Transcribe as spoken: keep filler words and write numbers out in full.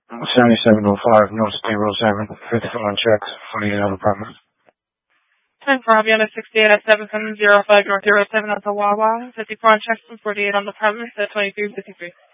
seventy-seven oh five, North State Road seven, fifty-four on checks, forty-eight on apartment. ten for Aviana sixty-eight at seven seven zero five North zero seven at the Wawa, fifty-four on checks and forty-eight on the apartment at twenty-three fifty-three.